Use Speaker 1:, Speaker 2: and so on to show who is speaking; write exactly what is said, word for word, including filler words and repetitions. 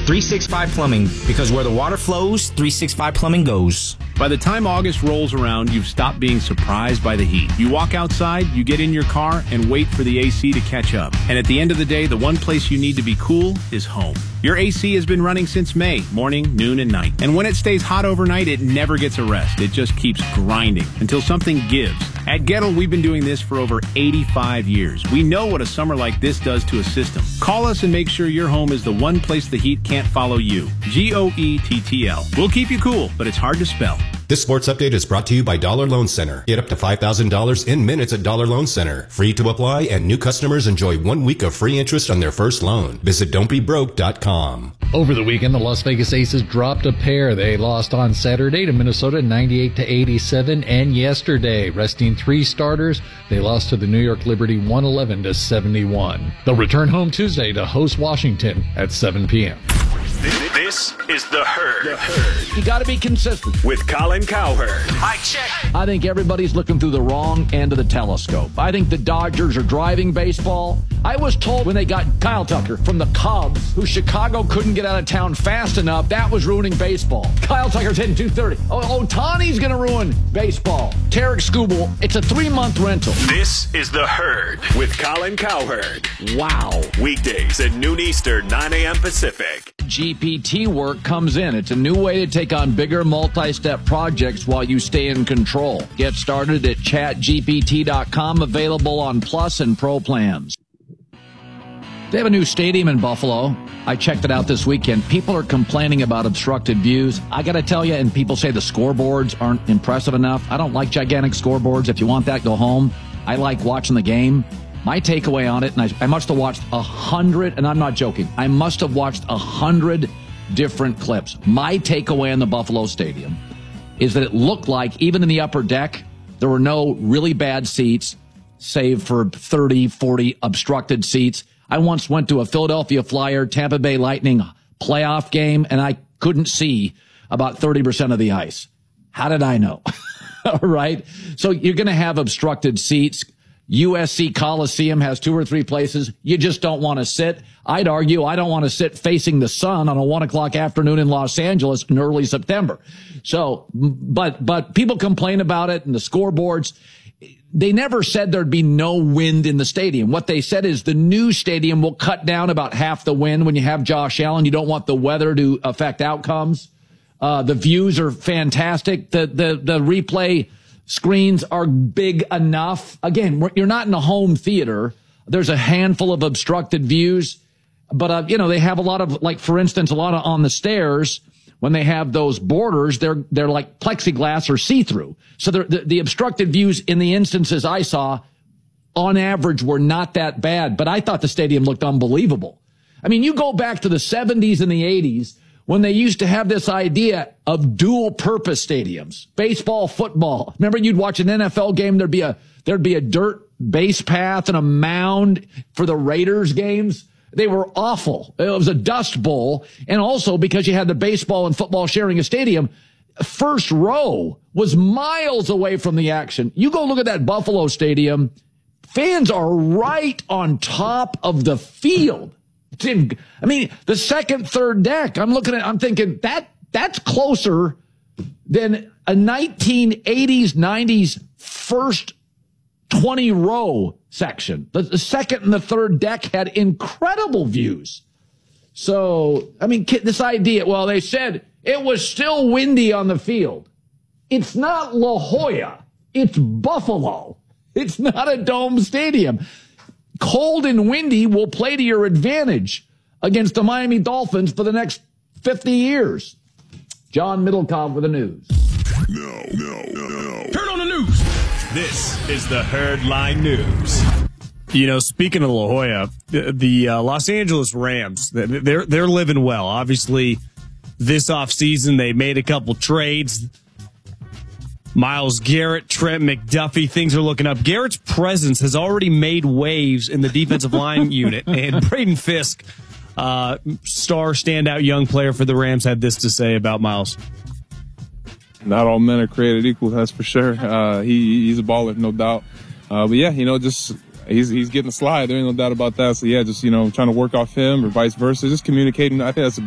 Speaker 1: three sixty-five Plumbing, because where the water flows, three sixty-five Plumbing goes.
Speaker 2: By the time August rolls around, you've stopped being surprised by the heat. You walk outside, you get in your car, and wait for the A C to catch up. And at the end of the day, the one place you need to be cool is home. Your A C has been running since May, morning, noon, and night. And when it stays hot overnight, it never gets a rest. It just keeps grinding until something gives. At Gettle, we've been doing this for over eighty-five years. We know what a summer like this does to a system. Call us and make sure your home is the one place the heat can't follow you. G O E T T L. We'll keep you cool, but it's hard to spell.
Speaker 3: This sports update is brought to you by Dollar Loan Center. Get up to five thousand dollars in minutes at Dollar Loan Center. Free to apply, and new customers enjoy one week of free interest on their first loan. Visit don't be broke dot com.
Speaker 4: Over the weekend, the Las Vegas Aces dropped a pair. They lost on Saturday to Minnesota ninety-eight to eighty-seven, and yesterday, resting three starters, they lost to the New York Liberty one eleven to seventy-one. They'll return home Tuesday to host Washington at seven p.m.
Speaker 5: This is The Herd. The Herd.
Speaker 6: You got to be consistent.
Speaker 5: With Colin Cowherd.
Speaker 6: I check. I think everybody's looking through the wrong end of the telescope. I think the Dodgers are driving baseball. I was told when they got Kyle Tucker from the Cubs, who Chicago couldn't get out of town fast enough, that was ruining baseball. Kyle Tucker's hitting two thirty. Oh, Ohtani's going to ruin baseball. Tarek Skubal, it's a three-month rental.
Speaker 5: This is The Herd with Colin Cowherd.
Speaker 6: Wow.
Speaker 5: Weekdays at noon Eastern, nine a.m. Pacific.
Speaker 6: G P T work comes in. It's a new way to take on bigger multi-step projects while you stay in control. Get started at chat G P T dot com, available on Plus and Pro plans. They have a new stadium in Buffalo. I checked it out this weekend. People are complaining about obstructed views. I got to tell you, and people say the scoreboards aren't impressive enough. I don't like gigantic scoreboards. If you want that, go home. I like watching the game. My takeaway on it, and I, I must have watched a hundred, and I'm not joking, I must have watched a hundred different clips. My takeaway on the Buffalo Stadium is that it looked like, even in the upper deck, there were no really bad seats, save for thirty, forty obstructed seats. I once went to a Philadelphia Flyer, Tampa Bay Lightning playoff game, and I couldn't see about thirty percent of the ice. How did I know? All right. So you're going to have obstructed seats. U S C Coliseum has two or three places you just don't want to sit. I'd argue I don't want to sit facing the sun on a one o'clock afternoon in Los Angeles in early September. So, but, but people complain about it and the scoreboards. They never said there'd be no wind in the stadium. What they said is the new stadium will cut down about half the wind when you have Josh Allen. You don't want the weather to affect outcomes. Uh, the views are fantastic. The, the, the replay screens are big enough. Again, you're not in a home theater. There's a handful of obstructed views, but, uh, you know, they have a lot of, like, for instance, a lot of on the stairs. When they have those borders, they're, they're like plexiglass or see-through. So the, the obstructed views in the instances I saw, on average, were not that bad. But I thought the stadium looked unbelievable. I mean, you go back to the seventies and the eighties when they used to have this idea of dual-purpose stadiums, baseball, football. Remember, you'd watch an N F L game, there'd be a there'd be a dirt base path and a mound for the Raiders games. They were awful. It was a dust bowl. And also because you had the baseball and football sharing a stadium, first row was miles away from the action. You go look at that Buffalo Stadium, fans are right on top of the field. I mean, the second, third deck, I'm looking at, I'm thinking that that's closer than a nineteen eighties, nineties first twenty row section. The, the second and the third deck had incredible views. So, I mean, this idea, well, they said it was still windy on the field. It's not La Jolla. It's Buffalo. It's not a dome stadium. Cold and windy will play to your advantage against the Miami Dolphins for the next fifty years. John Middlecoff with the news.
Speaker 5: No, no, no, no. Turn on the news. This is the Herdline News.
Speaker 7: You know, speaking of La Jolla, the, the uh, Los Angeles Rams, they're they're living well. Obviously, this offseason, they made a couple trades. Myles Garrett, Trent McDuffie, things are looking up. Garrett's presence has already made waves in the defensive line unit. And Braden Fisk, uh, star standout young player for the Rams, had this to say about Myles.
Speaker 8: Not all men are created equal, that's for sure. Uh, he he's a baller, no doubt. Uh, but yeah, you know, just he's he's getting a slide. There ain't no doubt about that. So yeah, just you know, trying to work off him or vice versa. Just communicating. I think that's a